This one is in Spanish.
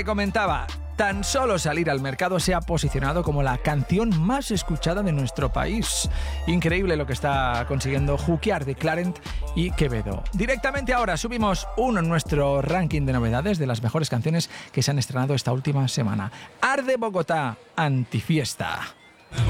Comentaba, tan solo salir al mercado se ha posicionado como la canción más escuchada de nuestro país. Increíble lo que está consiguiendo jukear de Clarent y Quevedo. Directamente ahora subimos uno en nuestro ranking de novedades de las mejores canciones que se han estrenado esta última semana. Arde Bogotá, Antifiesta.